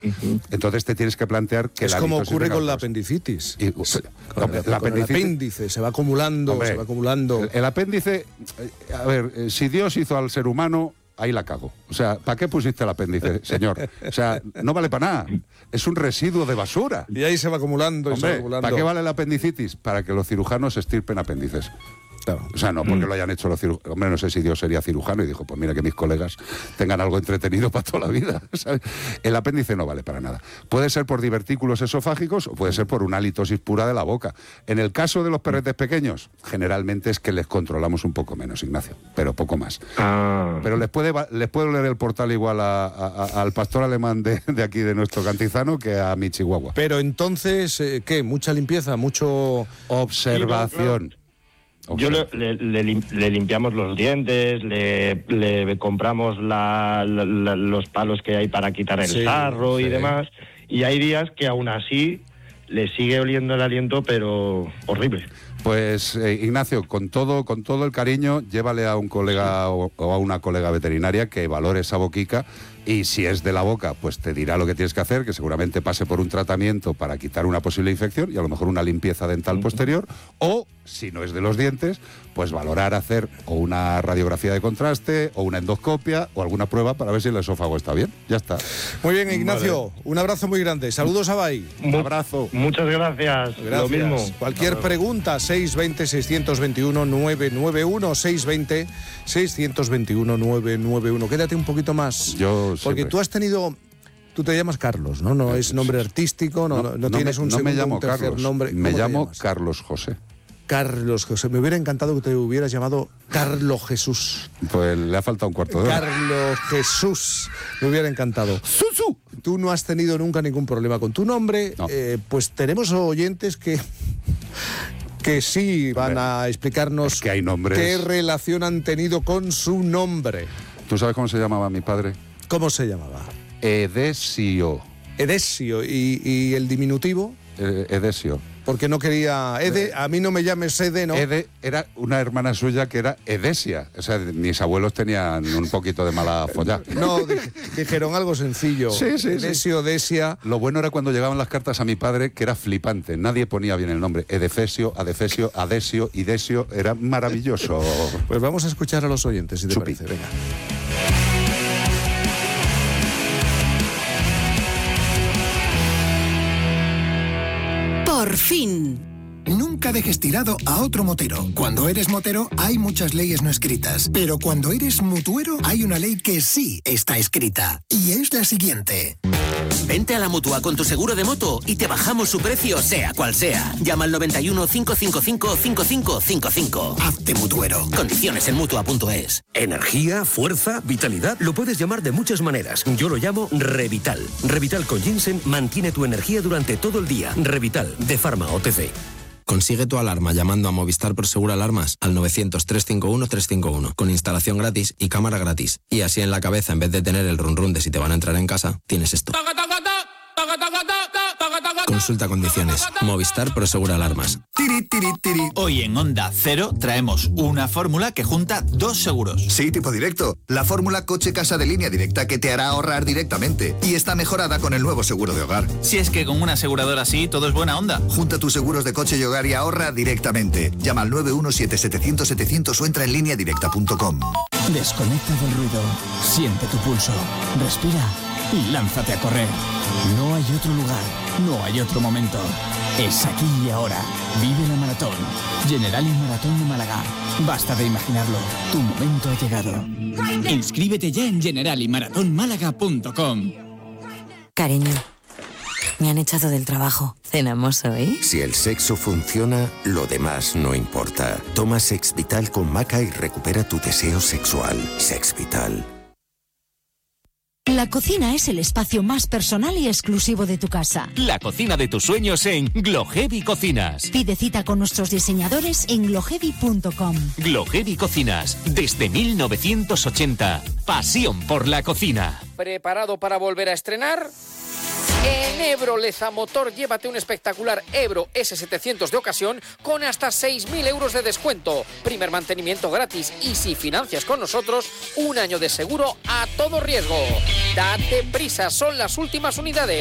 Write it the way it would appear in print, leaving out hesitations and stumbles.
Entonces te tienes que plantear que es como ocurre con la apendicitis. El apéndice se va acumulando, hombre, se va acumulando. El apéndice, a ver, si Dios hizo al ser humano, ahí la cago. O sea, ¿para qué pusiste el apéndice, señor? O sea, no vale para nada. Es un residuo de basura. Y ahí se va acumulando, y hombre, se va acumulando. ¿Para qué vale la apendicitis? Para que los cirujanos estirpen apéndices. Claro. O sea, no porque lo hayan hecho los cirujanos. Hombre, no sé si Dios sería cirujano y dijo, pues mira que mis colegas tengan algo entretenido para toda la vida, ¿sabes? El apéndice no vale para nada. Puede ser por divertículos esofágicos o puede ser por una halitosis pura de la boca. En el caso de los perretes pequeños, generalmente es que les controlamos un poco menos, Ignacio, pero poco más. Pero les puede leer el portal igual al pastor alemán de aquí, de nuestro Cantizano, que a mi chihuahua. Pero entonces, ¿qué? ¿Mucha limpieza? ¿Mucho...? Observación. Yo le limpiamos los dientes, le compramos los palos que hay para quitar el sarro y demás, y hay días que aún así le sigue oliendo el aliento, pero horrible. Pues Ignacio, con todo el cariño, llévale a un colega o a una colega veterinaria que valore esa boquica, y si es de la boca, pues te dirá lo que tienes que hacer, que seguramente pase por un tratamiento para quitar una posible infección y a lo mejor una limpieza dental posterior, o si no es de los dientes, pues valorar hacer o una radiografía de contraste o una endoscopia o alguna prueba para ver si el esófago está bien. Ya está. Muy bien, Ignacio, un abrazo muy grande. Saludos a Bay. Un abrazo. Muchas gracias. Lo mismo. Cualquier pregunta, 620-621-991, 620-621-991. Quédate un poquito más. Porque tú has tenido... Tú te llamas Carlos, ¿no? No es nombre artístico, no tienes un segundo, me llamo un tercer Carlos, nombre. me llamo Carlos José. Carlos José. Me hubiera encantado que te hubieras llamado Carlos Jesús. Pues le ha faltado un cuarto de hora. Carlos Jesús. Me hubiera encantado. ¡Susu! Tú no has tenido nunca ningún problema con tu nombre. No. Pues tenemos oyentes que sí van a explicarnos que hay nombres. Qué relación han tenido con su nombre. ¿Tú sabes cómo se llamaba mi padre? ¿Cómo se llamaba? Edesio. Edesio. ¿Y el diminutivo? Edesio. Porque no quería... a mí no me llames Ede, ¿no? Ede era una hermana suya que era Edesia. O sea, mis abuelos tenían un poquito de mala follá. No, dijeron algo sencillo. Sí. Edesio, Edesia. Lo bueno era cuando llegaban las cartas a mi padre, que era flipante. Nadie ponía bien el nombre. Edefesio, Adefesio, Adesio, Idesio. Era maravilloso. Pues vamos a escuchar a los oyentes, si te parece. Venga. Por fin. Nunca dejes tirado a otro motero. Cuando eres motero hay muchas leyes no escritas, pero cuando eres mutuero hay una ley que sí está escrita, y es la siguiente. Vente a la Mutua con tu seguro de moto y te bajamos su precio sea cual sea. Llama al 91 555 5555. Hazte mutuero. Condiciones en Mutua.es. Energía, fuerza, vitalidad, lo puedes llamar de muchas maneras. Yo lo llamo Revital. Revital con ginseng mantiene tu energía durante todo el día. Revital, de Pharma OTC. Consigue tu alarma llamando a Movistar Prosegur Alarmas al 900-351-351 con instalación gratis y cámara gratis. Y así en la cabeza, en vez de tener el run run de si te van a entrar en casa, tienes esto. Consulta condiciones. Movistar Prosegur Alarmas. Hoy en Onda Cero traemos una fórmula que junta dos seguros. Sí, tipo directo. La fórmula coche-casa de Línea Directa que te hará ahorrar directamente. Y está mejorada con el nuevo seguro de hogar. Si es que con una aseguradora así todo es buena onda. Junta tus seguros de coche y hogar y ahorra directamente. Llama al 917-700-700 o entra en lineadirecta.com. Desconecta del ruido. Siente tu pulso. Respira y lánzate a correr. No hay otro lugar, no hay otro momento. Es aquí y ahora. Vive la maratón. Generali Maratón de Málaga. Basta de imaginarlo. Tu momento ha llegado. Inscríbete ya en generaliMaratónMálaga.com. Cariño, me han echado del trabajo. ¿Cenamos hoy? Si el sexo funciona, lo demás no importa. Toma Sex Vital con Maca y recupera tu deseo sexual. Sex Vital. La cocina es el espacio más personal y exclusivo de tu casa. La cocina de tus sueños en Gloheavy Cocinas. Pide cita con nuestros diseñadores en gloheavy.com. Gloheavy Cocinas, desde 1980. Pasión por la cocina. ¿Preparado para volver a estrenar? En Ebro Lezamotor llévate un espectacular Ebro S700 de ocasión con hasta 6.000 euros de descuento, primer mantenimiento gratis y si financias con nosotros, 1 año de seguro a todo riesgo. Date prisa, son las últimas unidades.